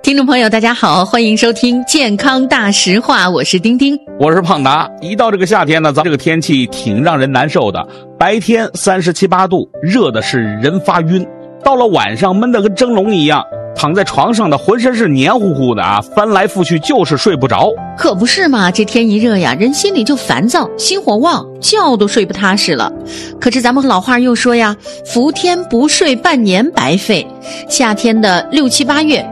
听众朋友大家好，欢迎收听健康大实话，我是丁丁， 我是胖达。一到这个夏天呢，咱这个天气挺让人难受的，白天37、8度，热的是人发晕，到了晚上闷得跟蒸笼一样，躺在床上的浑身是黏糊糊的啊，翻来覆去就是睡不着。 可不是嘛，这天一热呀，人心里就烦躁，心火旺，觉都睡不踏实了。可是咱们老话又说呀，伏天不睡半年白费。夏天的6、7、8月